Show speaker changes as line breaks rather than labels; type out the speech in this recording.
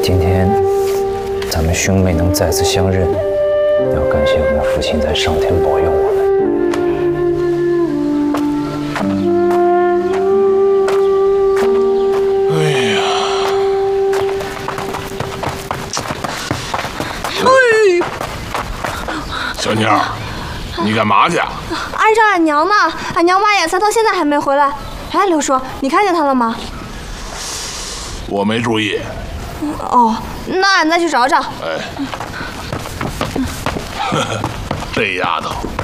今天咱们兄妹能再次相认，要感谢我们的父亲在上天保佑我们。
小妮儿，你干嘛去啊？
按照俺娘呢，俺娘挖野菜到现在还没回来。哎，刘叔，你看见她了吗？
我没注意。
哦，那俺再去找找。
哎，这丫头